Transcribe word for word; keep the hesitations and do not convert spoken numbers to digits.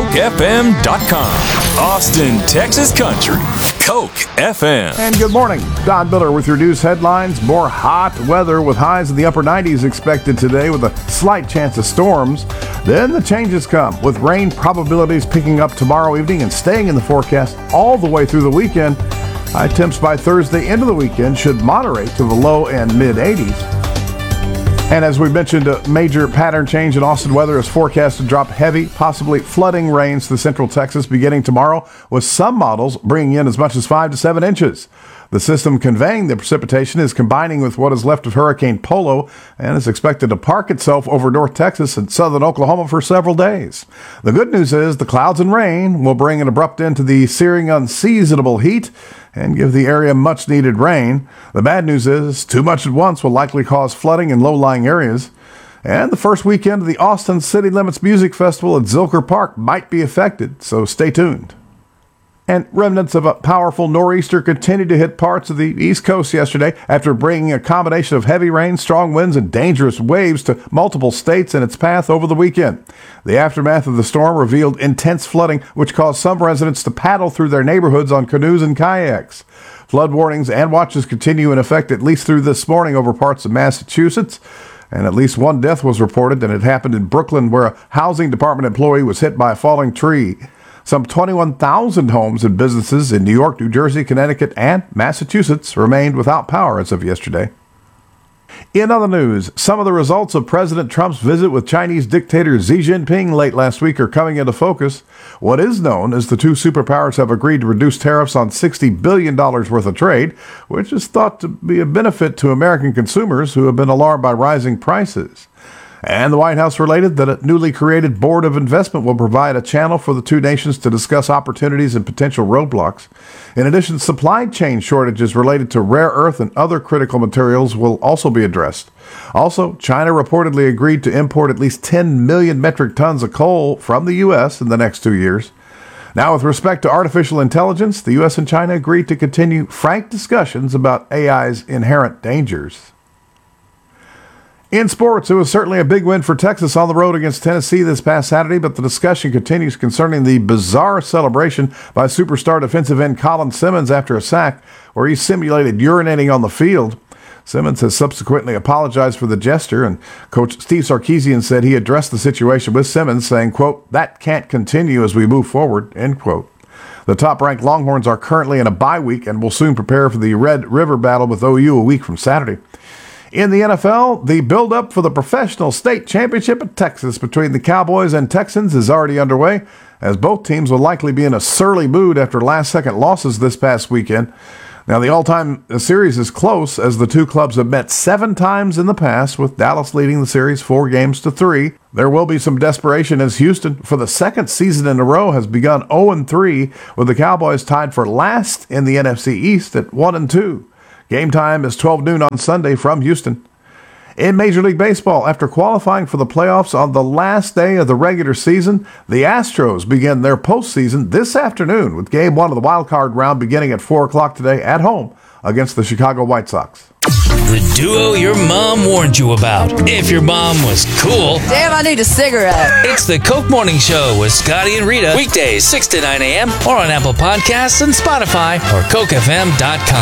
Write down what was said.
Coke F M dot com. Austin, Texas Country. Coke F M. And good morning. Don Miller with your news headlines. More hot weather with highs in the upper nineties expected today with a slight chance of storms. Then the changes come with rain probabilities picking up tomorrow evening and staying in the forecast all the way through the weekend. High temps by Thursday into the weekend should moderate to the low and mid eighties. And as we mentioned, a major pattern change in Austin weather is forecast to drop heavy, possibly flooding rains to central Texas beginning tomorrow, with some models bringing in as much as five to seven inches. The system conveying the precipitation is combining with what is left of Hurricane Polo and is expected to park itself over North Texas and southern Oklahoma for several days. The good news is the clouds and rain will bring an abrupt end to the searing, unseasonable heat and give the area much-needed rain. The bad news is too much at once will likely cause flooding in low-lying areas. And the first weekend of the Austin City Limits Music Festival at Zilker Park might be affected, so stay tuned. And remnants of a powerful nor'easter continued to hit parts of the East Coast yesterday after bringing a combination of heavy rain, strong winds, and dangerous waves to multiple states in its path over the weekend. The aftermath of the storm revealed intense flooding, which caused some residents to paddle through their neighborhoods on canoes and kayaks. Flood warnings and watches continue in effect at least through this morning over parts of Massachusetts. And at least one death was reported, and it happened in Brooklyn, where a housing department employee was hit by a falling tree. Some twenty-one thousand homes and businesses in New York, New Jersey, Connecticut, and Massachusetts remained without power as of yesterday. In other news, some of the results of President Trump's visit with Chinese dictator Xi Jinping late last week are coming into focus. What is known is the two superpowers have agreed to reduce tariffs on sixty billion dollars worth of trade, which is thought to be a benefit to American consumers who have been alarmed by rising prices. And the White House related that a newly created Board of Investment will provide a channel for the two nations to discuss opportunities and potential roadblocks. In addition, supply chain shortages related to rare earth and other critical materials will also be addressed. Also, China reportedly agreed to import at least ten million metric tons of coal from the U S in the next two years. Now, with respect to artificial intelligence, the U S and China agreed to continue frank discussions about A I's inherent dangers. In sports, it was certainly a big win for Texas on the road against Tennessee this past Saturday, but the discussion continues concerning the bizarre celebration by superstar defensive end Colin Simmons after a sack, where he simulated urinating on the field. Simmons has subsequently apologized for the gesture, and Coach Steve Sarkisian said he addressed the situation with Simmons, saying, quote, "That can't continue as we move forward," end quote. The top-ranked Longhorns are currently in a bye week and will soon prepare for the Red River battle with O U a week from Saturday. In the N F L, the build-up for the professional state championship at Texas between the Cowboys and Texans is already underway, as both teams will likely be in a surly mood after last-second losses this past weekend. Now, the all-time series is close, as the two clubs have met seven times in the past, with Dallas leading the series four games to three. There will be some desperation as Houston, for the second season in a row, has begun oh and three, with the Cowboys tied for last in the N F C East at one and two. Game time is twelve noon on Sunday from Houston. In Major League Baseball, after qualifying for the playoffs on the last day of the regular season, the Astros begin their postseason this afternoon with Game one of the wild card round beginning at four o'clock today at home against the Chicago White Sox. The duo your mom warned you about. If your mom was cool. Damn, I need a cigarette. It's the Coke Morning Show with Scotty and Rita. Weekdays, six to nine a.m. or on Apple Podcasts and Spotify or Coke F M dot com.